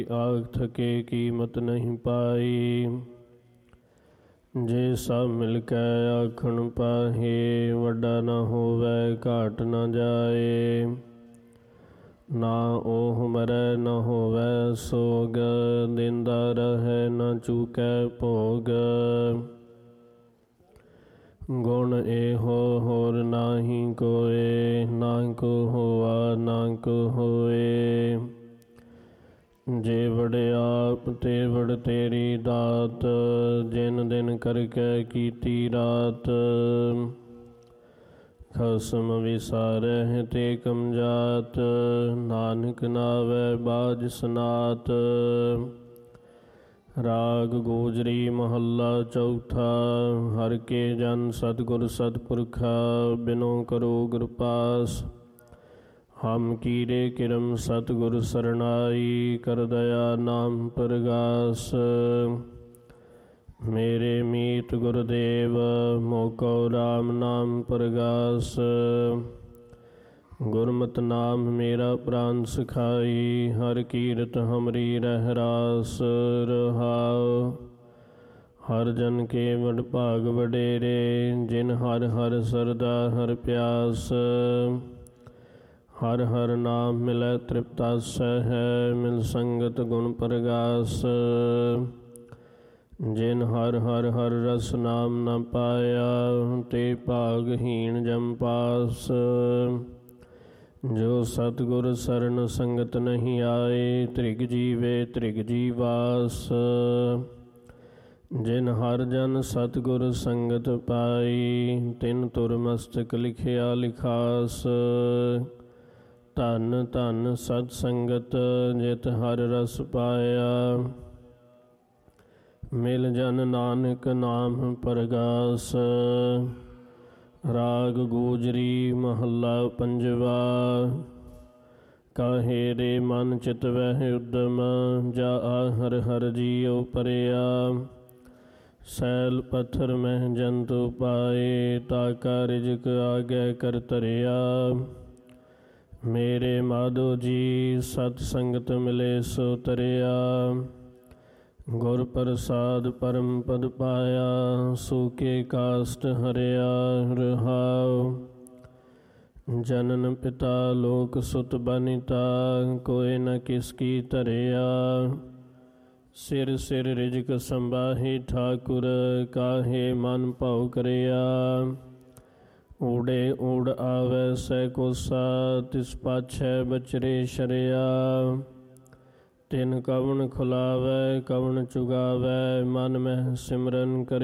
आग थके कीमत नहीं पाई। जे सब मिलकै आखण पाहे, वड्डा न होवै घाट न जाए। ना ओह मरै न होवै सोग, देंदा रहै न चूकै भोग। गुण एहो होर नाहि कोय, नानक होआ नानक होए। जे वड़ियाप ते वड़ तेरी दात, जिन दिन करकै कीती रात। खसम विसारह ते कम जात, नानक नावै बाज सनात। राग गोजरी महला चौथा। हर के जन सतगुर सतपुरखा, बिनो करो गुर पास। हम कीरे किरम सतगुर सरनाई, कर दया नाम परगास। मेरे मीत गुरुदेव, मोको राम नाम परगास। गुरमत नाम मेरा प्राण सखाई, हर कीरत हमरी रह रास। रहाओ हर जन के वड भाग वडेरे, जिन हर हर सरदा हर प्यास। हर हर नाम मिलै तृप्तासै है, मिल संगत गुण परगास। जिन हर हर हर रस नाम न पाया, ते भागहीन जम पास। जो सतगुर सरन संगत नहीं आए, त्रिग जीवे त्रिग जीवास। जिन हर जन सतगुर संगत पाई, तिन तुर मस्तक लिखिया लिखास। धन धन सत संगत, जित हर रस पाया। मिल जन नानक नाम परगास। राग गोजरी महला पंजवा। काहे रे मन चित वह उद्दम, जा हर हर जियो परिया। सैल पत्थर मह जंतु पाए, ताका रिजक आगे कर तरिया। मेरे माधो जी सत संगत मिले सो तरिया। गुर प्रसाद परम पद पाया, सूके काष्ट हरिया। रहाओ जनन पिता लोक सुत बनिता, कोय न किसकी धरिया। सिर सिर रिजक संबाही ठाकुर, काहे मन भाव करिया। ऊड़े ऊड़ आवै सै कोसा, तिस पाछै बचरे शरिया। तिन कवन खुलावै कवन चुगावै, मन मह सिमरन करे।